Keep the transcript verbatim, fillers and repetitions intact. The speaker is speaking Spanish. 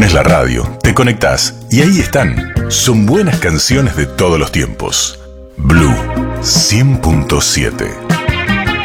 Pones la radio, te conectás y ahí están. Son buenas canciones de todos los tiempos. Blue cien punto siete.